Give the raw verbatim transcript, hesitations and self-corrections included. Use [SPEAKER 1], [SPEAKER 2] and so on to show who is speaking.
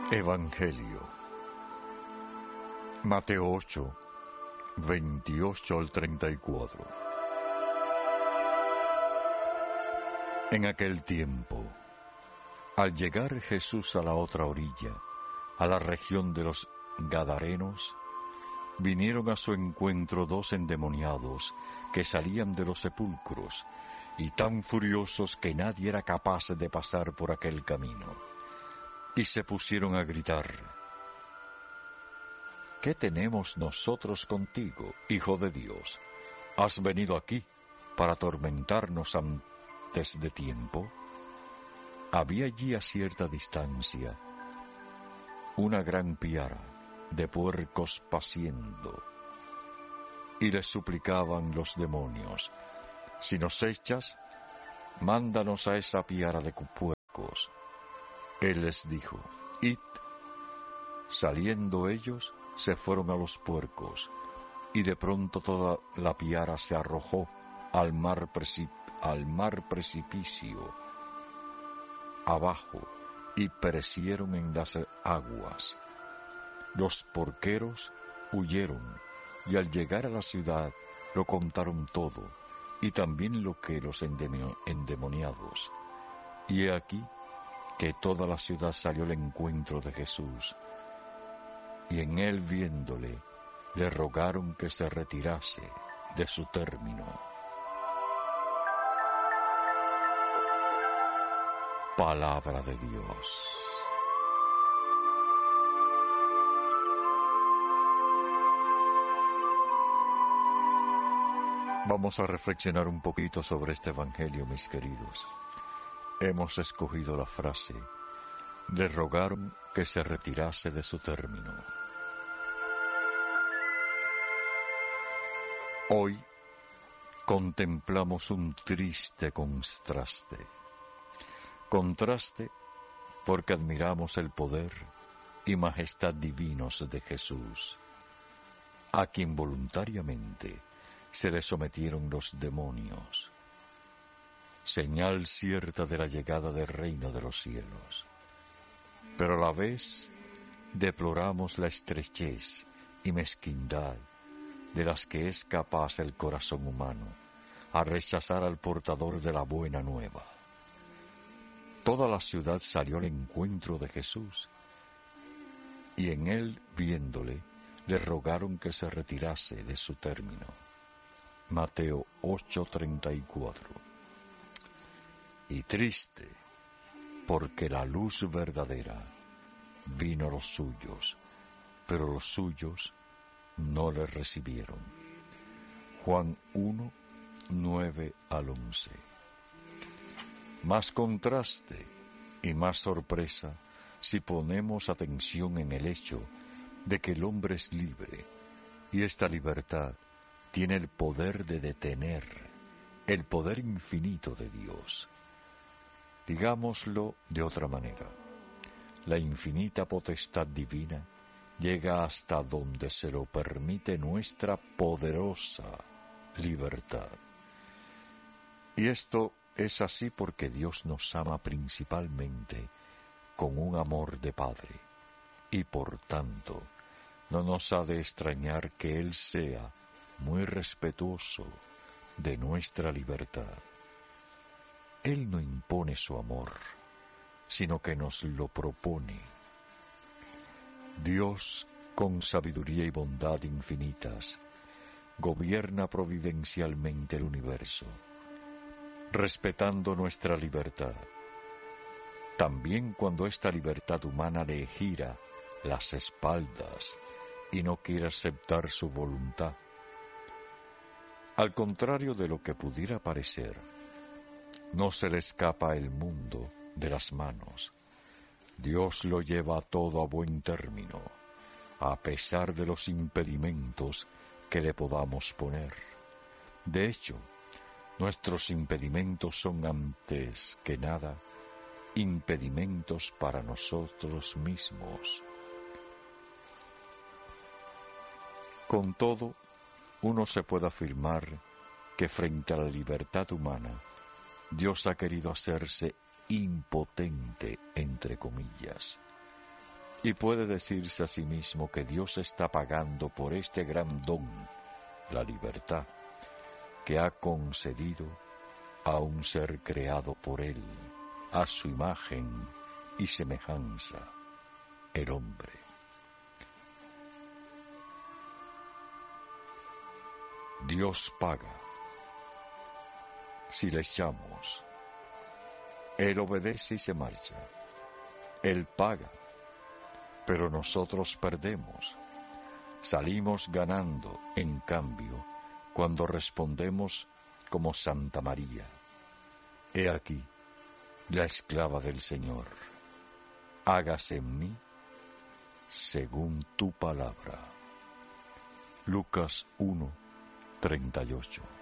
[SPEAKER 1] Evangelio. Mateo ocho, veintiocho al treinta y cuatro. En aquel tiempo, al llegar Jesús a la otra orilla, a la región de los Gadarenos, vinieron a su encuentro dos endemoniados que salían de los sepulcros, y tan furiosos que nadie era capaz de pasar por aquel camino. Y se pusieron a gritar: ¿qué tenemos nosotros contigo, Hijo de Dios? ¿Has venido aquí para atormentarnos antes de tiempo? Había allí a cierta distancia una gran piara de puercos paciendo, y les suplicaban los demonios: si nos echas, mándanos a esa piara de puercos. Él les dijo: id. Saliendo ellos, se fueron a los puercos, y de pronto toda la piara se arrojó al mar, precip al mar precipicio abajo, y perecieron en las aguas. Los porqueros huyeron, y al llegar a la ciudad lo contaron todo, y también lo que los endemoniados. Y he aquí que toda la ciudad salió al encuentro de Jesús, y en él viéndole, le rogaron que se retirase de su término. Palabra de Dios. Vamos a reflexionar un poquito sobre este Evangelio, mis queridos. Hemos escogido la frase: le rogaron que se retirase de su término. Hoy contemplamos un triste contraste. Contraste porque admiramos el poder y majestad divinos de Jesús, a quien voluntariamente se le sometieron los demonios, señal cierta de la llegada del reino de los cielos. Pero a la vez deploramos la estrechez y mezquindad de las que es capaz el corazón humano a rechazar al portador de la buena nueva. Toda la ciudad salió al encuentro de Jesús, y en él, viéndole, le rogaron que se retirase de su término. Mateo ocho, treinta y cuatro. Y triste, porque la luz verdadera vino a los suyos, pero los suyos no le recibieron. Juan uno, nueve al once. Más contraste y más sorpresa si ponemos atención en el hecho de que el hombre es libre, y esta libertad tiene el poder de detener el poder infinito de Dios. Digámoslo de otra manera, la infinita potestad divina llega hasta donde se lo permite nuestra poderosa libertad. Y esto es así porque Dios nos ama principalmente con un amor de Padre, y por tanto no nos ha de extrañar que Él sea muy respetuoso de nuestra libertad. Él no impone su amor, sino que nos lo propone. Dios, con sabiduría y bondad infinitas, gobierna providencialmente el universo, respetando nuestra libertad, también cuando esta libertad humana le gira las espaldas y no quiere aceptar su voluntad. Al contrario de lo que pudiera parecer, no se le escapa el mundo de las manos. Dios lo lleva todo a buen término, a pesar de los impedimentos que le podamos poner. De hecho, nuestros impedimentos son antes que nada impedimentos para nosotros mismos. Con todo, uno se puede afirmar que frente a la libertad humana, Dios ha querido hacerse impotente, entre comillas. Y puede decirse a sí mismo que Dios está pagando por este gran don, la libertad, que ha concedido a un ser creado por Él, a su imagen y semejanza, el hombre. Dios paga. Si le echamos, Él obedece y se marcha. Él paga, pero nosotros perdemos. Salimos ganando, en cambio, cuando respondemos como Santa María: He aquí, la esclava del Señor, hágase en mí según tu palabra. Lucas uno, treinta y ocho.